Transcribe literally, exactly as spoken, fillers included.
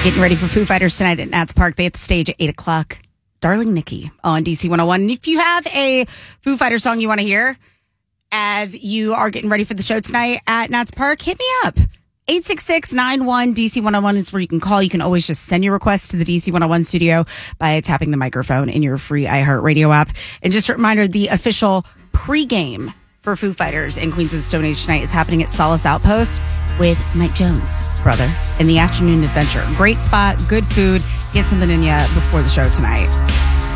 Getting ready for Foo Fighters tonight at Nats Park. They hit the stage at eight o'clock. Darling Nikki on D C one oh one. And if you have a Foo Fighters song you want to hear as you are getting ready for the show tonight at Nats Park, hit me up. eight six six, nine one, D C one oh one is where you can call. You can always just send your request to the D C one oh one studio by tapping the microphone in your free iHeartRadio app. And just a reminder, the official pregame for Foo Fighters and Queens of the Stone Age tonight is happening at Solace Outpost with Mike Jones, brother, in the afternoon adventure. Great spot, good food. Get something in you before the show tonight.